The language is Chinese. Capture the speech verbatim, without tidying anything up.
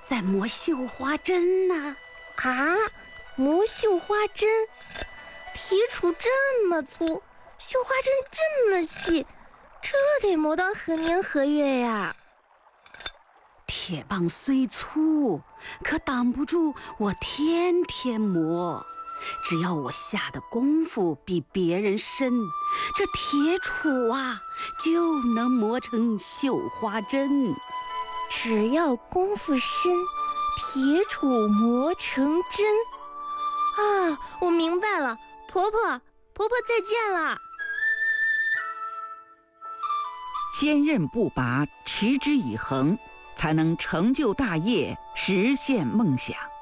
在磨绣花针呢。 啊，磨绣花针，铁杵这么粗，绣花针这么细，这得磨到何年何月呀？ 铁棒虽粗，可挡不住我天天磨。只要我下的功夫比别人深，这铁杵啊就能磨成绣花针。 只要功夫深，铁杵磨成针。啊，我明白了，婆婆，婆婆再见了。 坚韧不拔，持之以恒，才能成就大业，实现梦想。